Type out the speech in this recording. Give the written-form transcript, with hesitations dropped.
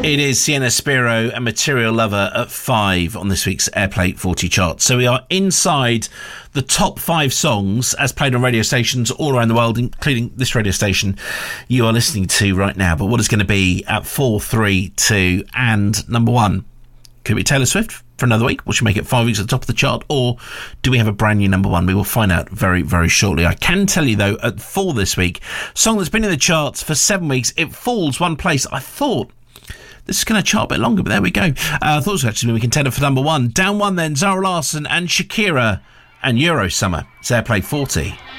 It is Sienna Spiro and Material Lover at 5 on this week's Airplay 40 chart. So we are inside the top 5 songs as played on radio stations all around the world, including this radio station you are listening to right now. But what is going to be at 4, 3, 2 and number 1? Could it be Taylor Swift for another week? Will she make it 5 weeks at the top of the chart? Or do we have a brand new number 1? We will find out very, very shortly. I can tell you, though, at 4 this week, song that's been in the charts for 7 weeks, it falls one place. I thought this is going to chart a bit longer, but there we go. I thought it was actually going to be contender for number 1. Down 1 then, Zara Larsson and Shakira and Euro Summer. It's Airplay 40.